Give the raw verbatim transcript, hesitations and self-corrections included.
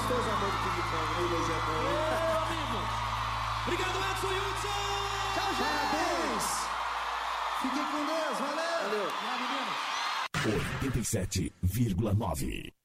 gostoso amor do ping-pong, né, Luiz? É bom, hein? Ô, amigo! Obrigado, Edson Hudson! Tchau, gente! Parabéns! Fiquem com Deus, valeu! Valeu! Tchau, meninos! oitenta e sete vírgula nove